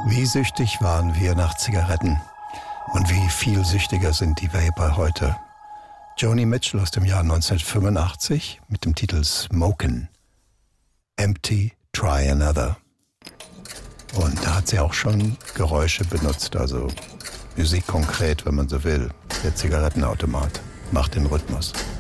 Wie süchtig waren wir nach Zigaretten und wie viel süchtiger sind die Vapor heute. Joni Mitchell aus dem Jahr 1985 mit dem Titel Smokin'. Empty, try another. Und da hat sie auch schon Geräusche benutzt, also Musik konkret, wenn man so will. Der Zigarettenautomat macht den Rhythmus.